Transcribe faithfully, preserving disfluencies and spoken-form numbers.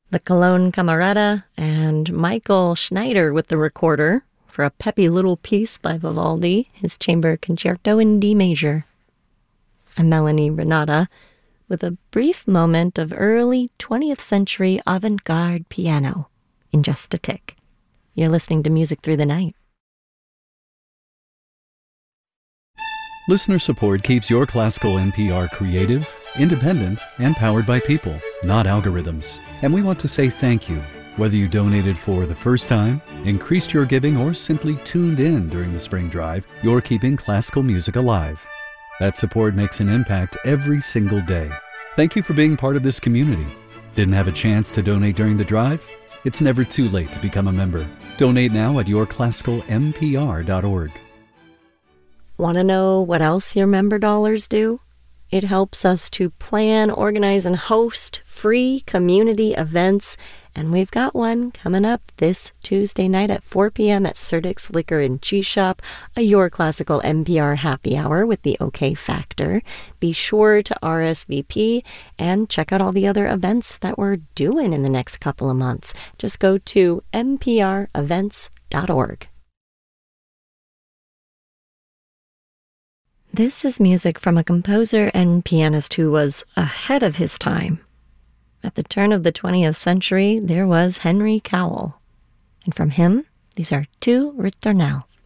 the Cologne Camerata, and Michael Schneider with the recorder for a peppy little piece by Vivaldi, his chamber concerto in D major. I'm Melanie Renata with a brief moment of early twentieth century avant-garde piano in just a tick. You're listening to Music Through the Night. Listener support keeps your classical N P R creative, independent, and powered by people, not algorithms. And we want to say thank you, whether you donated for the first time, increased your giving, or simply tuned in during the spring drive. You're keeping classical music alive. That support makes an impact every single day. Thank you for being part of this community. Didn't have a chance to donate during the drive? It's never too late to become a member. Donate now at your classical m p r dot org. Want to know what else your member dollars do? It helps us to plan, organize, and host free community events. And we've got one coming up this Tuesday night at four p.m. at Serdik's Liquor and Cheese Shop, a Your Classical N P R happy hour with the OK Factor. Be sure to R S V P and check out all the other events that we're doing in the next couple of months. Just go to m p r events dot org. This is music from a composer and pianist who was ahead of his time. At the turn of the twentieth century, there was Henry Cowell. And from him, these are two Ritornelle.